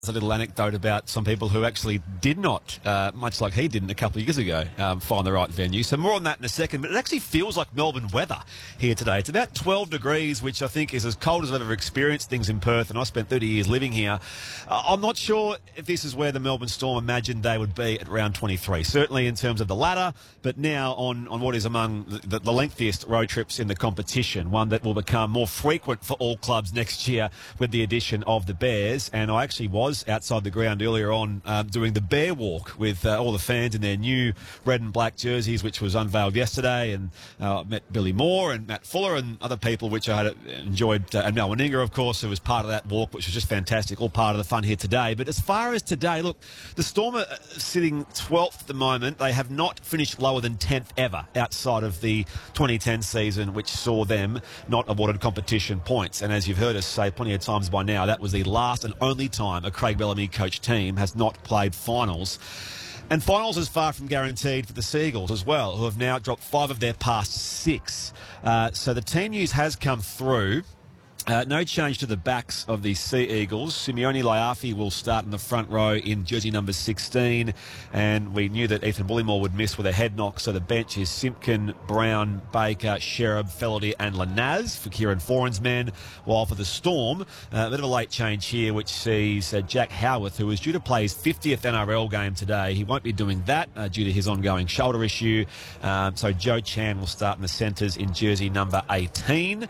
a little anecdote about some people who actually did not, much like he didn't a couple of years ago, find the right venue. So more on that in a second. But it actually feels like Melbourne weather here today. It's about 12 degrees, which I think is as cold as I've ever experienced things in Perth, and I spent 30 years living here. I'm not sure if this is where the Melbourne Storm imagined they would be at round 23, certainly in terms of the ladder, but now on what is among the lengthiest road trips in the competition, one that will become more frequent for all clubs next year with the addition of the Bears. And I actually was outside the ground earlier on doing the Bear Walk with all the fans in their new red and black jerseys, which was unveiled yesterday, and met Billy Moore and Matt Fuller and other people, which I had enjoyed, and Mel Meninga, of course, who was part of that walk, which was just fantastic, all part of the fun here today. But as far as today, look, the Storm are sitting 12th at the moment. They have not finished lower than 10th ever outside of the 2010 season, which saw them not awarded competition points. And as you've heard us say plenty of times by now, that was the last and only time a Craig Bellamy coach team has not played finals. And finals is far from guaranteed for the Seagulls as well, who have now dropped 5 of their past 6. So the team news has come through. No change to the backs of the Sea Eagles. Simeone Laiafi will start in the front row in jersey number 16, and we knew that Ethan Bullimore would miss with a head knock, so the bench is Simpkin, Brown, Baker, Sherab, Fellerty and Lanaz for Kieran Foran's men, while for the Storm, a bit of a late change here, which sees Jack Howarth, who is due to play his 50th NRL game today. He won't be doing that due to his ongoing shoulder issue, so Joe Chan will start in the centres in jersey number 18.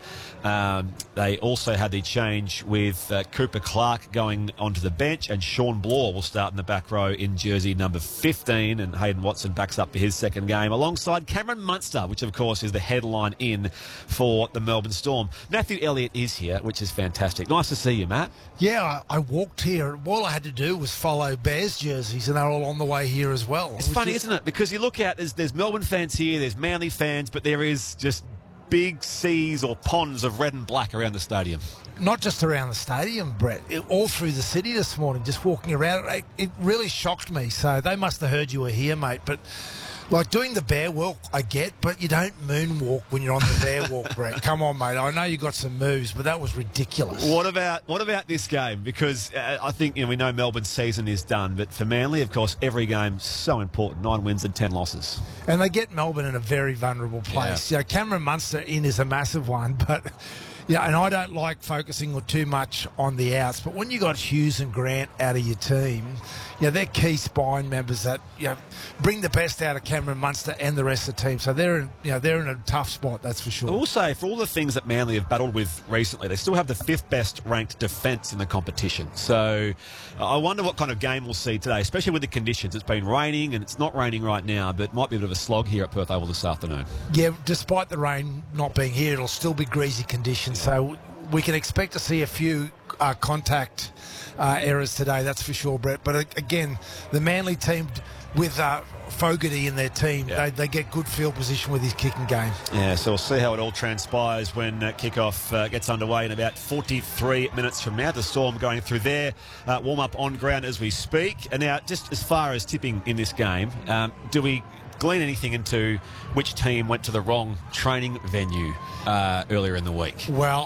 They also had the change with Cooper Clark going onto the bench, and Sean Bloor will start in the back row in jersey number 15, and Hayden Watson backs up for his second game alongside Cameron Munster, which of course is the headline in for the Melbourne Storm. Matthew Elliott is here, which is fantastic. Nice to see you, Matt. Yeah, I walked here. All I had to do was follow Bears jerseys, and they're all on the way here as well. It's funny, isn't it? Because you look out, there's Melbourne fans here, there's Manly fans, but there is just big seas or ponds of red and black around the stadium. Not just around the stadium, Brett. All through the city this morning, just walking around. It really shocked me. So they must have heard you were here, mate. But like doing the bear walk, I get, but you don't moonwalk when you're on the bear walk, Brett. Come on, mate. I know you got some moves, but that was ridiculous. What about this game? Because I think we know Melbourne's season is done, but for Manly, of course, every game's so important. 9 wins and 10 losses. And they get Melbourne in a very vulnerable place. Yeah. Cameron Munster in is a massive one, but yeah, and I don't like focusing too much on the outs, but when you got Hughes and Grant out of your team, they're key spine members that bring the best out of Cameron Munster and the rest of the team. So they're in a tough spot, that's for sure. I will say, for all the things that Manly have battled with recently, they still have the 5th best ranked defence in the competition. So I wonder what kind of game we'll see today, especially with the conditions. It's been raining, and it's not raining right now, but it might be a bit of a slog here at Perth Oval this afternoon. Yeah, despite the rain not being here, it'll still be greasy conditions. So we can expect to see a few contact errors today, that's for sure, Brett. But again, the Manly team with Fogarty in their team, they get good field position with his kicking game. Yeah, so we'll see how it all transpires when kickoff gets underway in about 43 minutes from now. The Storm going through their warm-up on ground as we speak. And now, just as far as tipping in this game, do we glean anything into which team went to the wrong training venue earlier in the week? Well,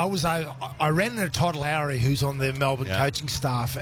I ran into Todd Lowry, who's on the Melbourne coaching staff,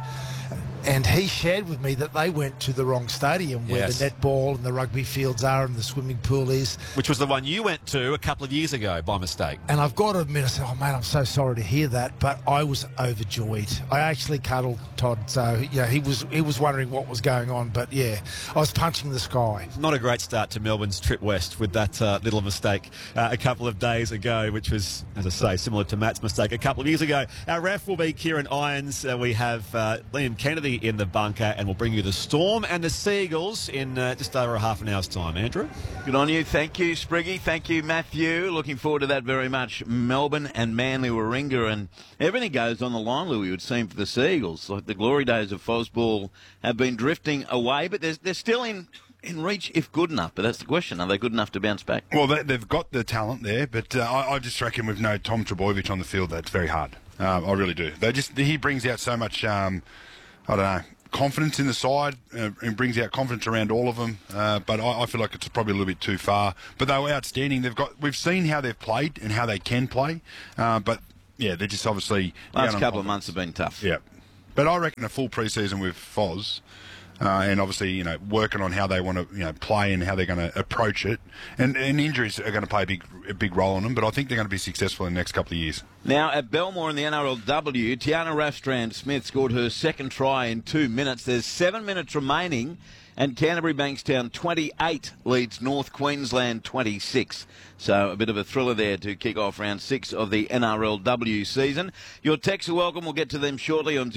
and he shared with me that they went to the wrong stadium where the netball and the rugby fields are and the swimming pool is. Which was the one you went to a couple of years ago by mistake. And I've got to admit, I said, oh, mate, I'm so sorry to hear that, but I was overjoyed. I actually cuddled Todd, so he was wondering what was going on, but I was punching the sky. Not a great start to Melbourne's trip west with that little mistake a couple of days ago, which was, as I say, similar to Matt's mistake a couple of years ago. Our ref will be Kieran Irons. We have Liam Kennedy in the bunker, and we'll bring you the Storm and the Seagulls in just over a half an hour's time. Andrew? Good on you. Thank you, Spriggy. Thank you, Matthew. Looking forward to that very much. Melbourne and Manly Warringah, and everything goes on the line, Louis, it would seem, for the Seagulls. Like the glory days of Fosball have been drifting away, but they're still in reach if good enough. But that's the question. Are they good enough to bounce back? Well, they've got the talent there, but I just reckon with no Tom Trbojevic on the field, that's very hard. I really do. He brings out so much, I don't know, confidence in the side and brings out confidence around all of them. But I feel like it's probably a little bit too far. But they were outstanding. We've seen how they've played and how they can play. But they're just obviously last couple of months have been tough. Yeah. But I reckon a full pre-season with Foz, and obviously, working on how they want to, play and how they're going to approach it. And injuries are going to play a big role in them, but I think they're going to be successful in the next couple of years. Now, at Belmore in the NRLW, Tiana Rafstrand-Smith scored her second try in 2 minutes. There's 7 minutes remaining, and Canterbury Bankstown 28 leads North Queensland 26. So a bit of a thriller there to kick off round 6 of the NRLW season. Your texts are welcome. We'll get to them shortly on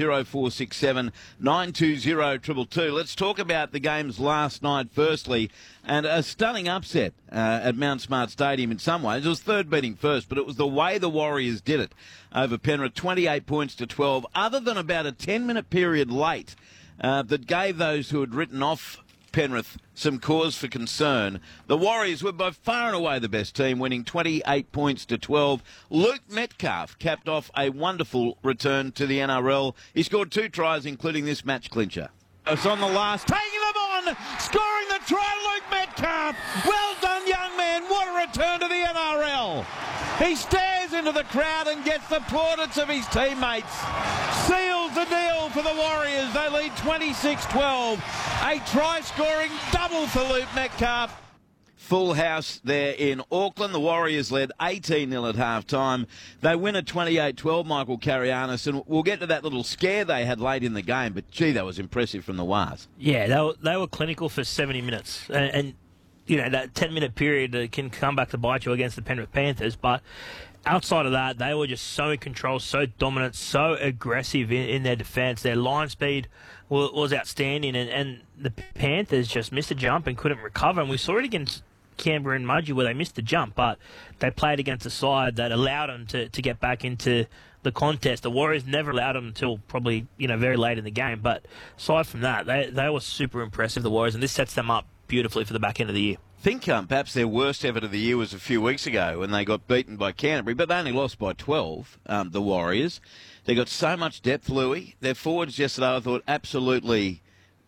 0467 920 222. Let's talk about the games last night firstly. And a stunning upset at Mount Smart Stadium in some ways. It was third beating first, but it was the way the Warriors did it over Penrith, 28 points to 12, other than about a 10-minute period late that gave those who had written off Penrith some cause for concern. The Warriors were by far and away the best team, winning 28 points to 12. Luke Metcalf capped off a wonderful return to the NRL. He scored 2 tries, including this match clincher. It's on the last, taking them on, scoring the try, Luke Metcalf. Well done, young man. What a return to the NRL. He stares into the crowd and gets the plaudits of his teammates. Seals the deal for the Warriors. They lead 26-12. A try-scoring double for Luke Metcalf. Full house there in Auckland. The Warriors led 18-0 at half-time. They win at 28-12, Michael Karianis, and we'll get to that little scare they had late in the game, but gee, that was impressive from the Wars. Yeah, they were clinical for 70 minutes, and that 10-minute period can come back to bite you against the Penrith Panthers, but outside of that, they were just so in control, so dominant, so aggressive in their defence. Their line speed was outstanding, and the Panthers just missed a jump and couldn't recover, and we saw it against Canberra and Mudgee where they missed the jump, but they played against a side that allowed them to get back into the contest. The Warriors never allowed them until probably very late in the game, but aside from that, they were super impressive, the Warriors, and this sets them up beautifully for the back end of the year. I think perhaps their worst effort of the year was a few weeks ago when they got beaten by Canterbury, but they only lost by 12, the Warriors. They got so much depth, Louis. Their forwards yesterday, I thought, absolutely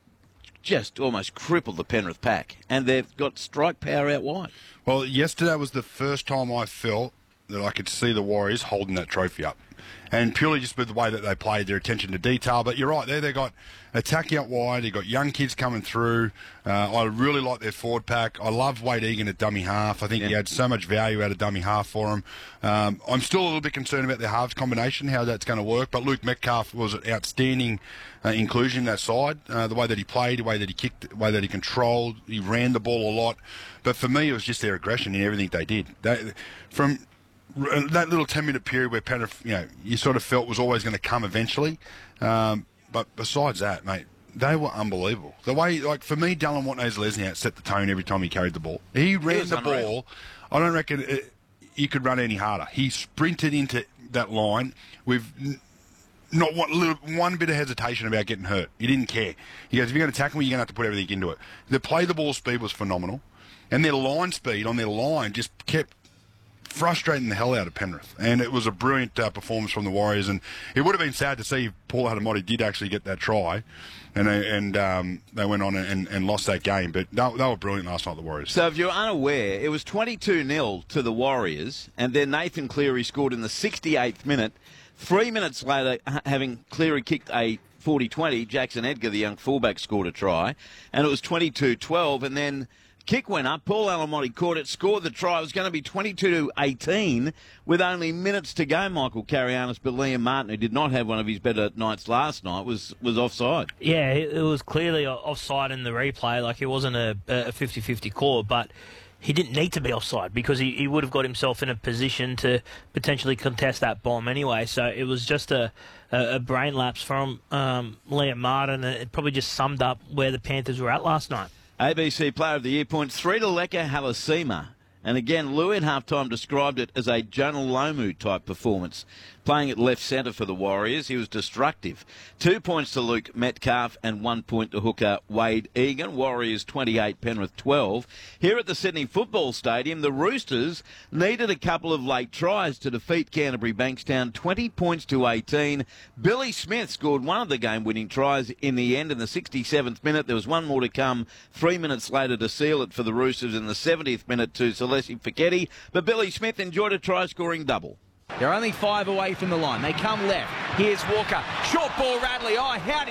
just almost crippled the Penrith pack, and they've got strike power out wide. Well, yesterday was the first time I felt that I could see the Warriors holding that trophy up. And purely just with the way that they played, their attention to detail. But you're right, there they got attacking out wide. They got young kids coming through. I really like their forward pack. I love Wade Egan at dummy half. I think he had so much value out of dummy half for him. I'm still a little bit concerned about their halves combination, how that's going to work. But Luke Metcalf was an outstanding inclusion in that side. The way that he played, the way that he kicked, the way that he controlled. He ran the ball a lot. But for me, it was just their aggression in everything they did. From that little 10-minute period where Penrith, you sort of felt was always going to come eventually. But besides that, mate, they were unbelievable. The way, for me, Dallin Watney-Lesniak set the tone every time he carried the ball. He ran the ball. I don't reckon he could run any harder. He sprinted into that line with not one bit of hesitation about getting hurt. He didn't care. He goes, if you're going to tackle me, you're going to have to put everything into it. The play-the-ball speed was phenomenal. And their line speed on their line just kept frustrating the hell out of Penrith, and it was a brilliant performance from the Warriors. And it would have been sad to see if Paul Hadamotti did actually get that try, and they went on and lost that game. But they were brilliant last night, the Warriors. So if you're unaware, it was 22-0 to the Warriors, and then Nathan Cleary scored in the 68th minute. 3 minutes later, having Cleary kicked a 40-20, Jackson Edgar, the young fullback, scored a try, and it was 22-12, and then kick went up. Paul Alamotti caught it, scored the try. It was going to be 22-18 with only minutes to go, Michael Karianis. But Liam Martin, who did not have one of his better nights last night, was offside. Yeah, it was clearly offside in the replay. Like, it wasn't a 50-50 call, but he didn't need to be offside because he would have got himself in a position to potentially contest that bomb anyway. So it was just a brain lapse from Liam Martin. It probably just summed up where the Panthers were at last night. ABC Player of the Year points 3 to Leka Halasima. And again, Louis at halftime described it as a Jonah Lomu type performance. Playing at left centre for the Warriors, he was destructive. 2 points to Luke Metcalf and 1 point to hooker Wade Egan. Warriors 28, Penrith 12. Here at the Sydney Football Stadium, the Roosters needed a couple of late tries to defeat Canterbury Bankstown, 20 points to 18. Billy Smith scored one of the game-winning tries in the end in the 67th minute. There was one more to come 3 minutes later to seal it for the Roosters in the 70th minute to Celeste Fiketti. But Billy Smith enjoyed a try-scoring double. They're only 5 away from the line. They come left. Here's Walker. Short ball, Radley. Oh, how did